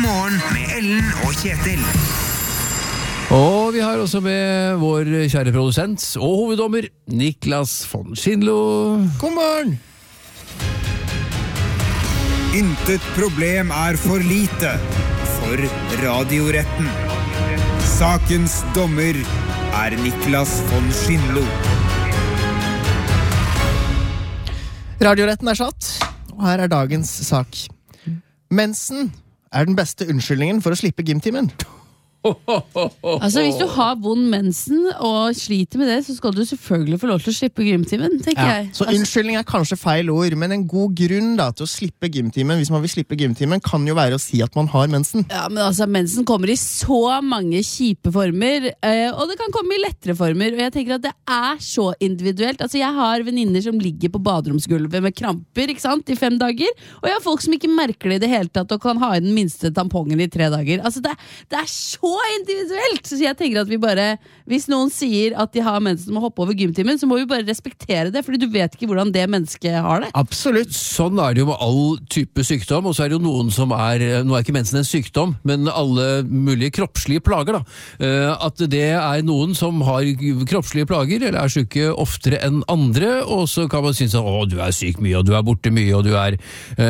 morgen med Ellen og Kjetil. Og vi har også med vår kjære produsent og hoveddommer Niklas von Schindlo. God morgen! Intet problem for lite for radioretten. Sakens dommer Niklas von Schindlo. Radioretten satt, og her dagens sak. Mensen den beste unnskyldningen for å slippe gymtimen. Altså hvis du har vond mensen og sliter med det, så skal du selvfølgelig få lov til å slippe gymtimen, tenker jeg. Så unnskyldning kanskje feil ord, men en god grunn da, til å slippe gymtimen, hvis man vil slippe gymtimen, kan jo være å si at man har mensen. Ja, men altså mensen kommer i så mange kjipe former, og det kan komme i lettere former, og jeg tenker at det så individuelt. Altså jeg har venninner som ligger på baderomsgulvet med kramper, ikke sant, i 5 dager, og jeg har folk som ikke merker det i det hele tatt, og kan ha i den minste tampongen i 3 dager. Altså det så individuelt, så jeg tenker at vi bare, hvis noen sier at de har mensen og må hoppe over gymtimen, så må vi bare respektere det, fordi du vet ikke hvordan det mennesket har det. Absolutt, sånn det jo med all type sykdom, og så det jo noen som nå ikke mensen en sykdom, men alle mulige kroppslige plager da, at det noen som har kroppslige plager, eller syke oftere enn andre, og så kan man synes at du syk mye, og du borte mye, og du har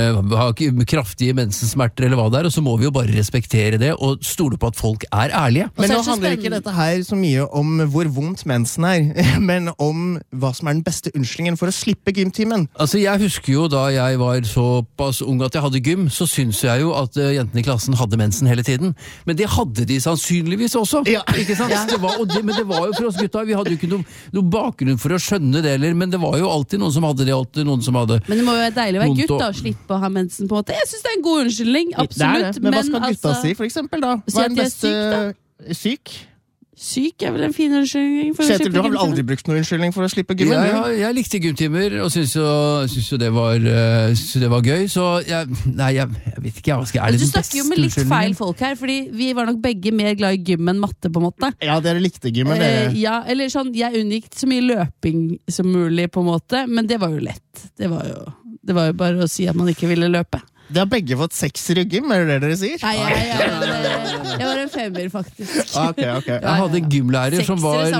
kraftige mensensmerter, eller hva det og så må vi jo bare respektere det, og stole på at folk ærlige. Men nå handler ikke dette her så mye om hvor vondt mensen men om hva som den beste unnskyldningen for å slippe gymtimen. Altså jeg husker jo da jeg var såpass ung at jeg hadde gym, så synes jeg jo at jentene i klassen hadde mensen hele tiden. Men det hadde de sannsynligvis også. Ja. Ikke sant? Ja. Men det var jo for oss gutta, vi hadde jo ikke noe bakgrunn for å skjønne det, men det var jo alltid noen som hadde det, alltid noen som hadde. Men det må jo være deilig å være gutt da, å slippe å ha mensen på en måte. Jeg synes det en god unnskyldning, absolutt. Men hva skal gutta si for eksempel da? Hva den beste syk? Syk vel en fin unnskyldning for å Kjetil, slippe du har vel aldri brukt noen unnskyldning for å slippe gymmen? Jeg likte gymtimer, og synes jo det var gøy, så jeg vet ikke, du snakker jo med litt feil folk her, fordi vi var nok begge mer glad i gym enn matte på en måte. Ja, dere likte gymmen. Ja, eller sånn, jeg unngikk så mye løping som mulig på en måte, men det var jo lett. Det var jo bare å si at man ikke ville løpe. De har begge fått 6 i gym, det dere sier? Nei, jeg var en 5, faktisk. Ok. Jeg hadde en gymlærer som var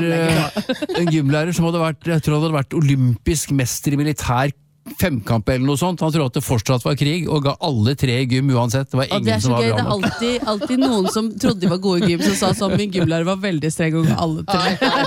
en gymlærer som hadde vært, jeg tror han hadde vært olympisk mester i militær femkamp eller noe sånt. Han trodde at det fortsatt var krig, og ga alle 3 i gym uansett. Det var ingen som var bra med. Det alltid noen som trodde de var gode i gym, som sa sånn, min gymlærer var veldig streng og ga alle 3.